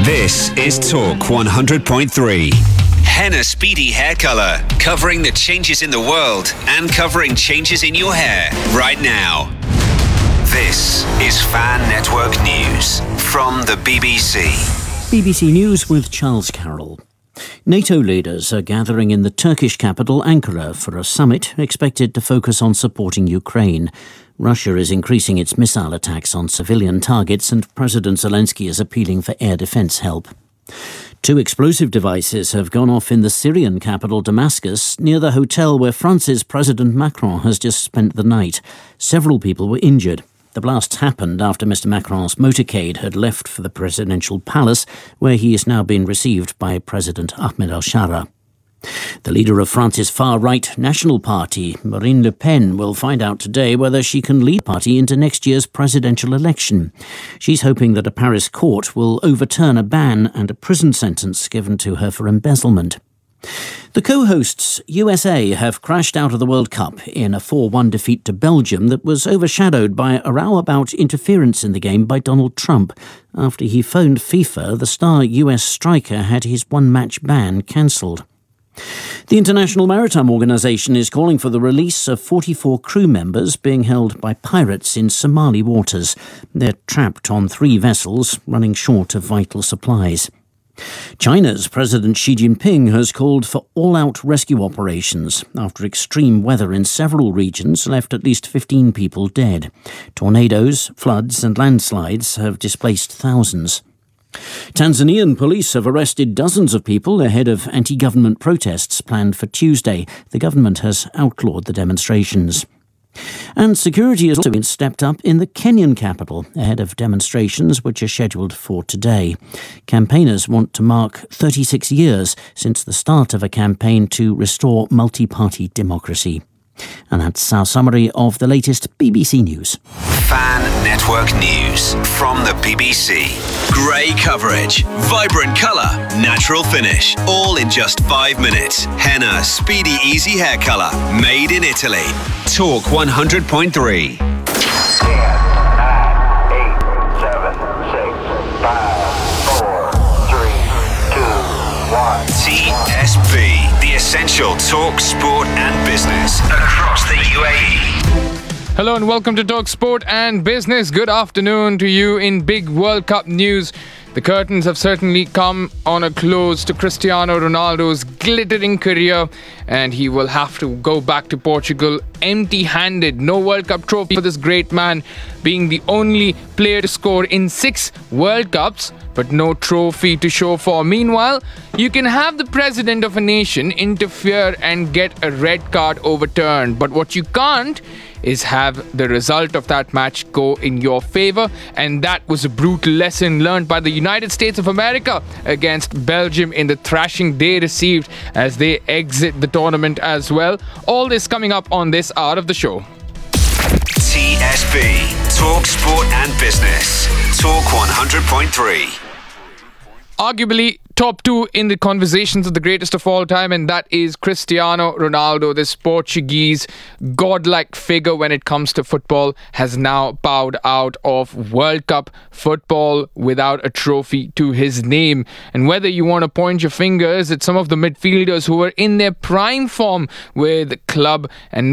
This is Talk 100.3. Henna Speedy Hair Color, covering the changes in the world and covering changes in your hair right now. This is Fan Network News from the BBC. BBC News with Charles Carroll. NATO leaders are gathering in the Turkish capital Ankara for a summit expected to focus on supporting Ukraine. Russia is increasing its missile attacks on civilian targets, and President Zelensky is appealing for air defence help. 2 explosive devices have gone off in the Syrian capital Damascus, near the hotel where France's President Macron has just spent the night. Several people were injured. The blasts happened after Mr. Macron's motorcade had left for the presidential palace, where he is now being received by President Ahmed al-Shara. The leader of France's far-right National Party, Marine Le Pen, will find out today whether she can lead the party into next year's presidential election. She's hoping that a Paris court will overturn a ban and a prison sentence given to her for embezzlement. The co-hosts USA have crashed out of the World Cup in a 4-1 defeat to Belgium that was overshadowed by a row about interference in the game by Donald Trump. After he phoned FIFA, the star US striker had his one-match ban cancelled. The International Maritime Organization is calling for the release of 44 crew members being held by pirates in Somali waters. They're trapped on 3 vessels, running short of vital supplies. China's President Xi Jinping has called for all-out rescue operations after extreme weather in several regions left at least 15 people dead. Tornadoes, floods and landslides have displaced thousands. Tanzanian police have arrested dozens of people ahead of anti-government protests planned for Tuesday. The government has outlawed the demonstrations. And security has also been stepped up in the Kenyan capital ahead of demonstrations which are scheduled for today. Campaigners want to mark 36 years since the start of a campaign to restore multi-party democracy. And that's our summary of the latest BBC News. Fan Network News from the BBC. Grey coverage, vibrant colour, natural finish, all in just 5 minutes. Henna Speedy Easy Hair Color, made in Italy. Talk 100.3. 10, 9, 8, 7, 6, 5, 4, 3, 2, 1. TSB, the essential talk, sport and business across the UAE. Hello and welcome to Talk Sport and Business. Good afternoon to you in big World Cup news. The curtains have certainly come on a close to Cristiano Ronaldo's glittering career, and he will have to go back to Portugal empty-handed. No World Cup trophy for this great man, being the only player to score in 6 World Cups, but no trophy to show for. Meanwhile, you can have the president of a nation interfere and get a red card overturned, but what you can't is have the result of that match go in your favor, and that was a brutal lesson learned by the United States of America against Belgium in the thrashing they received as they exit the tournament as well. All this coming up on this hour of the show. TSB, Talk Sport and Business. Talk 100.3. Arguably top 2 in the conversations of the greatest of all time, and that is Cristiano Ronaldo. This Portuguese godlike figure when it comes to football has now bowed out of World Cup football without a trophy to his name. And whether you want to point your fingers at some of the midfielders who were in their prime form with club and